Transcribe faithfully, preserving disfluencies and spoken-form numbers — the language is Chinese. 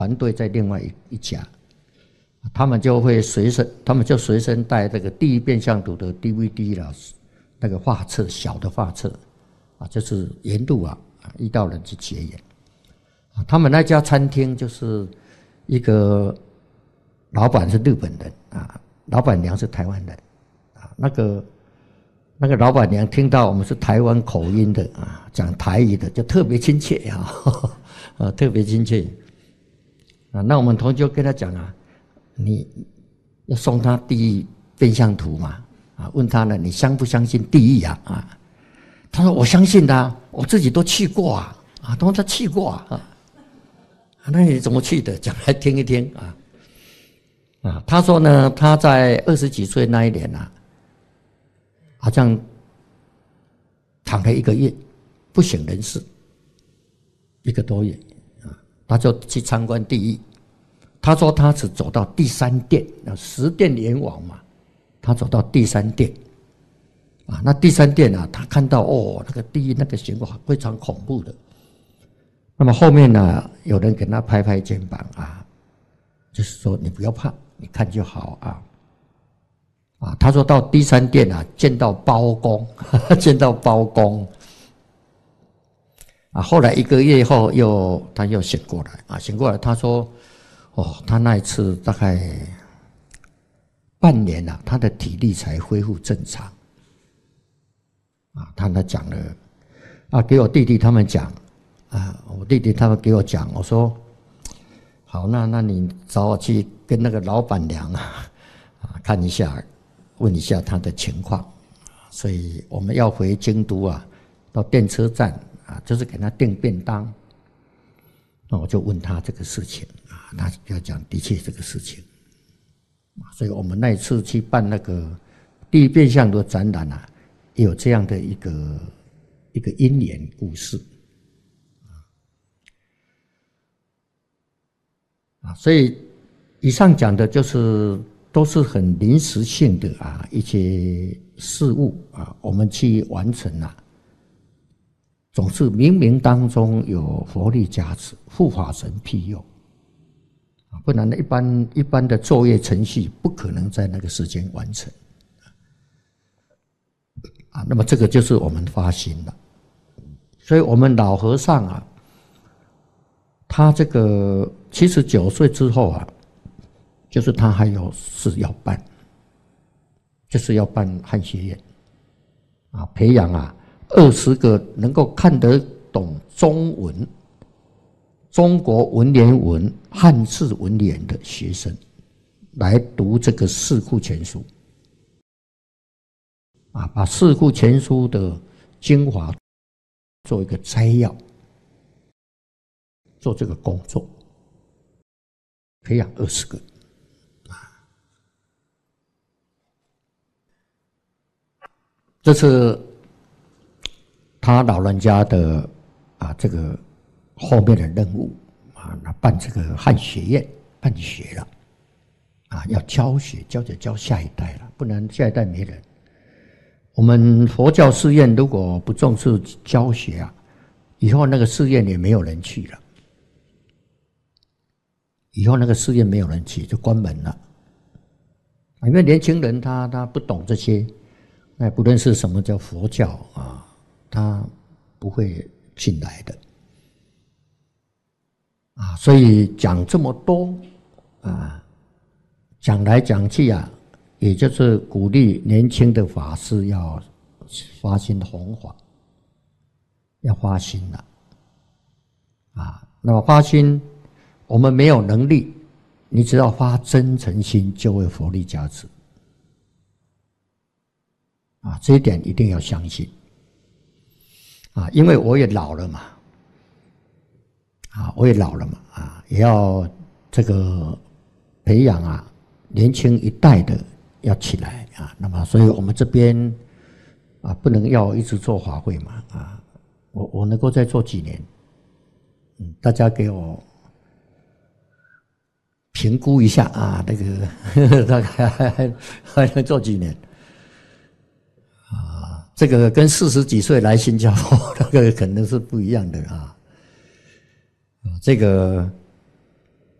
团队在另外一一家，他们就会随身，他们就随身带这个第一变相图的 D V D 啦，那个画册，小的画册啊，就是沿路啊遇到人去结缘。他们那家餐厅就是一个老板是日本人啊，老板娘是台湾人啊。那个那个老板娘听到我们是台湾口音的啊，讲台语的，就特别亲切啊，啊特别亲切啊。那我们同学就跟他讲啊，你要送他地狱变相图嘛啊，问他呢，你相不相信地狱啊啊？他说我相信的啊，我自己都去过啊啊，都他去过啊。那你怎么去的？讲来听一听啊！啊，他说呢，他在二十几岁那一年啊，好像躺了一个月，不省人事，一个多月啊，他就去参观地狱。他说他只走到第三殿，十殿阎王嘛，他走到第三殿啊，那第三殿啊，他看到哦，那个地狱那个刑罚非常恐怖的。那么后面呢，有人给他拍拍肩膀啊，就是说你不要怕，你看就好啊。啊，他说到第三殿啊，见到包公，见到包公。啊，后来一个月后又他又醒过来啊，醒过来他说，哦，他那一次大概半年啊，他的体力才恢复正常。啊，他他讲了，啊，给我弟弟他们讲。啊，我弟弟他们给我讲，我说好，那那你找我去跟那个老板娘啊，啊看一下，问一下她的情况。所以我们要回京都啊，到电车站啊，就是给他订便当。那我就问他这个事情啊，他要讲的确这个事情。所以我们那一次去办那个第一变相的展览啊，也有这样的一个一个因缘故事。啊，所以以上讲的就是都是很临时性的啊一些事物啊，我们去完成啊，总是冥冥当中有佛力加持，护法神庇佑啊，不然呢一般一般的作业程序不可能在那个时间完成啊。那么这个就是我们发心了，所以我们老和尚啊，他这个七十九岁之后啊，就是他还有事要办，就是要办汉学院啊，培养啊二十个能够看得懂中文、中国文言文、汉字文言的学生，来读这个《四库全书》啊，把《四库全书》的精华做一个摘要。做这个工作，培养二十个啊，这是他老人家的啊这个后面的任务啊，那办这个汉学院，办学了啊，要教学，教就教下一代了，不然下一代没人。我们佛教寺院如果不重视教学啊，以后那个寺院也没有人去了。以后那个寺院没有人去，就关门了。因为年轻人他他不懂这些，他也不认识什么叫佛教啊，他不会进来的啊。所以讲这么多啊，讲来讲去啊，也就是鼓励年轻的法师要发心弘法，要发心了啊。那么发心。我们没有能力，你只要发真诚心，就会佛力加持啊！这一点一定要相信啊！因为我也老了嘛，啊，我也老了嘛，啊，也要这个培养啊，年轻一代的要起来啊。那么，所以我们这边啊，不能要一直做法会嘛，啊，我我能够再做几年，嗯，大家给我。评估一下啊，那个大概还还能做几年啊？这个跟四十几岁来新加坡那个可能是不一样的啊。这个